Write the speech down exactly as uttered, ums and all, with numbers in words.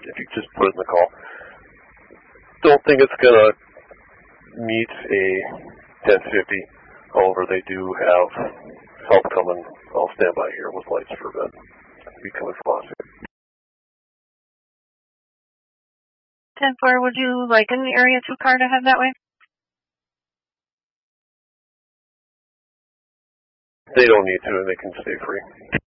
if you just put it in the call. Don't think it's going to meet a ten fifty. However, they do have help coming. I'll stand by here with lights for a bit. Be coming from us. ten four, would you like an area two car to head that way? They don't need to, and they can stay free.